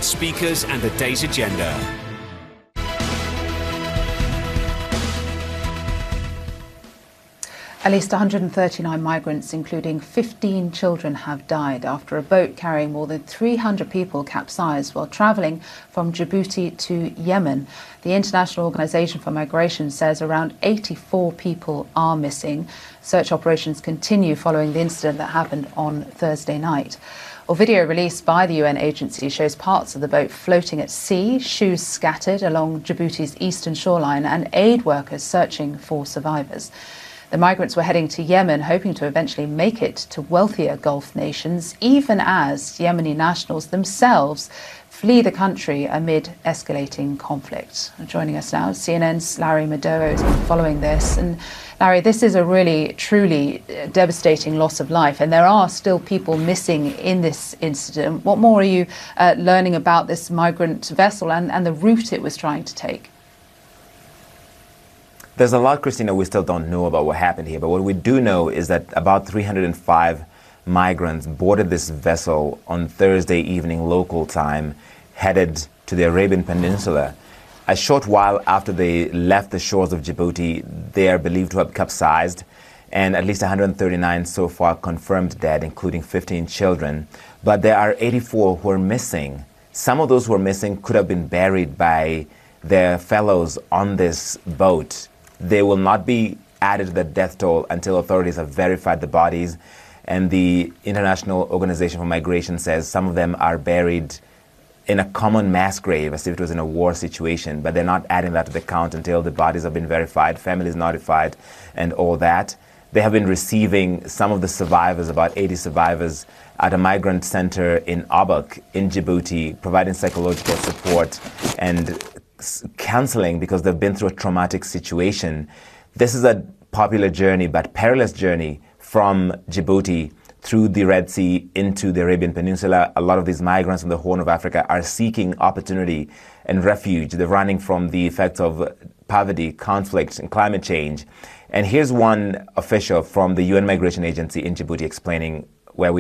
featured speakers and the day's agenda. At least 139 migrants, including 15 children, have died after a boat carrying more than 300 people capsized while travelling from Djibouti to Yemen. The International Organization for Migration says around 84 people are missing. Search operations continue following the incident that happened on Thursday night. A video released by the UN agency shows parts of the boat floating at sea, shoes scattered along Djibouti's eastern shoreline, and aid workers searching for survivors. The migrants were heading to Yemen, hoping to eventually make it to wealthier Gulf nations, even as Yemeni nationals themselves flee the country amid escalating conflict. Joining us now, CNN's Larry Madowo has been following this. And Larry, this is a really, truly devastating loss of life, and there are still people missing in this incident. What more are you learning about this migrant vessel and the route it was trying to take? There's a lot, Christina, we still don't know about what happened here, but what we do know is that about 305 migrants boarded this vessel on Thursday evening local time, headed to the Arabian Peninsula. A short while after they left the shores of Djibouti, they are believed to have capsized, and at least 139 so far confirmed dead, including 15 children. But there are 84 who are missing. Some of those who are missing could have been buried by their fellows on this boat. They will not be added to the death toll until authorities have verified the bodies. And the International Organization for Migration says some of them are buried in a common mass grave, as if it was in a war situation, but they're not adding that to the count until the bodies have been verified, families notified, and all that. They have been receiving some of the survivors, about 80 survivors, at a migrant center in Obok in Djibouti, providing psychological support and counseling because they've been through a traumatic situation. This is a popular journey, but perilous journey from Djibouti through the Red Sea into the Arabian Peninsula. A lot of these migrants from the Horn of Africa are seeking opportunity and refuge. They're running from the effects of poverty, conflict, and climate change. And here's one official from the UN Migration Agency in Djibouti explaining